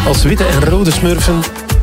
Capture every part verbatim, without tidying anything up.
als witte en rode smurfen.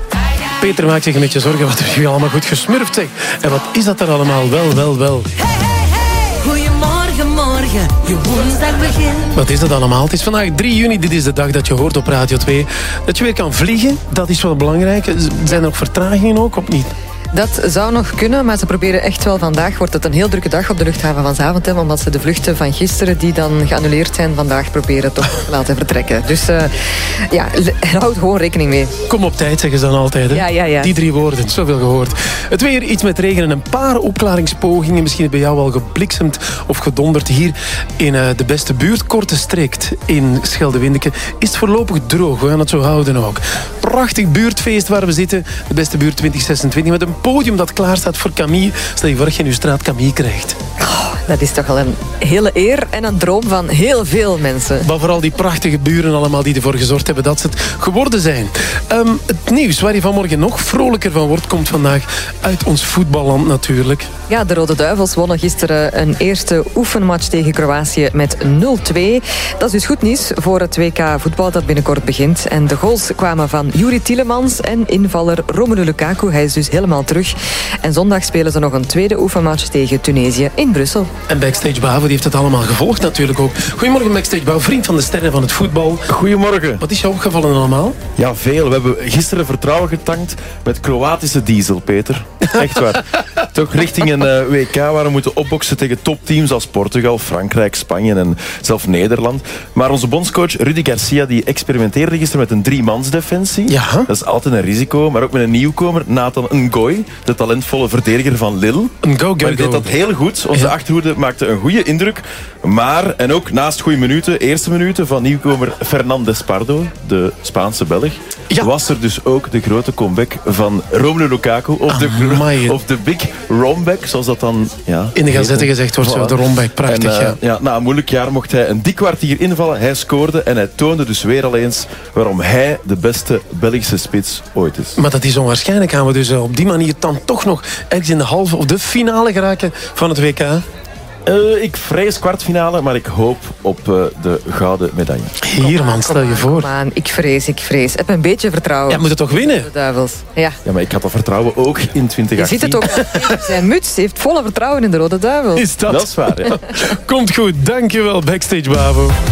Peter maakt zich een beetje zorgen. Wat heb je allemaal goed gesmurfd, zeg. En wat is dat er allemaal wel, wel, wel. Hey, hey, hey. Goedemorgen, morgen. Je woensdag begint. Wat is dat allemaal? Het is vandaag drie juni. Dit is de dag dat je hoort op Radio twee. Dat je weer kan vliegen, dat is wel belangrijk. Zijn er nog vertragingen ook, of niet? Dat zou nog kunnen, maar ze proberen echt wel vandaag. Wordt het een heel drukke dag op de luchthaven van Zaventem, omdat ze de vluchten van gisteren, die dan geannuleerd zijn, vandaag proberen toch te laten vertrekken. Dus uh, ja, houd gewoon rekening mee. Kom op tijd, zeggen ze dan altijd. Hè? Ja, ja, ja. Die drie woorden, zoveel gehoord. Het weer, iets met regen en een paar opklaringspogingen. Misschien bij jou al gebliksemd of gedonderd. Hier in uh, de beste buurt, Korte Streekt in Scheldewindeke, is het voorlopig droog. We gaan het zo houden ook. Prachtig buurtfeest waar we zitten. De beste buurt twintig zesentwintig met een podium dat klaar staat voor Camille. Stel je voor dat je in uw straat Camille krijgt. Oh, dat is toch wel een hele eer en een droom van heel veel mensen. Maar vooral die prachtige buren allemaal die ervoor gezorgd hebben dat ze het geworden zijn. Um, het nieuws waar je vanmorgen nog vrolijker van wordt, komt vandaag uit ons voetballand natuurlijk. Ja, de Rode Duivels wonnen gisteren een eerste oefenmatch tegen Kroatië met nul twee. Dat is dus goed nieuws voor het W K voetbal dat binnenkort begint. En de goals kwamen van Juri Tielemans en invaller Romelu Lukaku. Hij is dus helemaal terug. En zondag spelen ze nog een tweede oefenmatch tegen Tunesië in Brussel. En Backstage Bavo die heeft het allemaal gevolgd natuurlijk ook. Goedemorgen Backstage Bavo, vriend van de sterren van het voetbal. Goedemorgen. Wat is jou opgevallen allemaal? Ja, veel. We hebben gisteren vertrouwen getankt met Kroatische diesel, Peter. Echt waar. Toch richting een uh, W K waar we moeten opboksen tegen topteams als Portugal, Frankrijk, Spanje en zelfs Nederland. Maar onze bondscoach Rudi Garcia die experimenteerde gisteren met een driemansdefensie. Ja. Dat is altijd een risico. Maar ook met een nieuwkomer, Nathan Ngoy, de talentvolle verdediger van Lille. Een go, go, Maar hij deed dat heel goed. Onze ja. achterhoede maakte een goede indruk. Maar, en ook naast goede minuten, eerste minuten van nieuwkomer Fernandes Pardo, de Spaanse Belg, ja. was er dus ook de grote comeback van Romelu Lukaku. Of de, Amai. of de Big Romback, zoals dat dan ja, in de gazette gezegd wordt, zo, de Romback. Prachtig, en, uh, ja. ja. Na een moeilijk jaar mocht hij een dik kwartier invallen. Hij scoorde en hij toonde dus weer al eens waarom hij de beste Belgische spits ooit is. Maar dat is onwaarschijnlijk. Gaan we dus uh, op die manier dan toch nog ergens in de halve of de finale geraken van het W K? Uh, ik vrees kwartfinale, maar ik hoop op uh, de gouden medaille. Hier man, stel je voor. Kom aan, ik vrees, ik vrees. Heb een beetje vertrouwen. Ja, moet het toch winnen? De Duivels. Ja. Ja, maar ik had dat vertrouwen ook in twintig achttien. Je ziet het ook. Zijn muts heeft volle vertrouwen in de Rode Duivels. Is dat? Dat is waar, ja. Komt goed, dankjewel Backstage Bavo.